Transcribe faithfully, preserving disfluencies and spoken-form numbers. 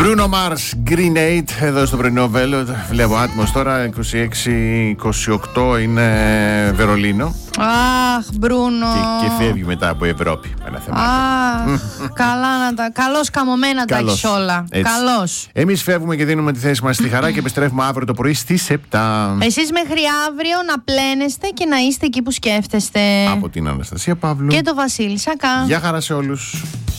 Bruno Mars, Grenade, εδώ στο πρωινό Βέλο. Βλέπω άτμος τώρα, είκοσι έξι είκοσι οκτώ είναι Βερολίνο. Αχ, Μπρούνο. Και, και φεύγει μετά από Ευρώπη. Αχ, καλά να τα. Καλώς καμωμένα τα έχεις όλα. Καλώς. Εμείς φεύγουμε και δίνουμε τη θέση μας στη χαρά και επιστρέφουμε αύριο το πρωί στις επτά. Εσείς μέχρι αύριο να πλένεστε και να είστε εκεί που σκέφτεστε. Από την Αναστασία Παύλου και το Βασίλη Σακά. Γεια χαρά σε όλους.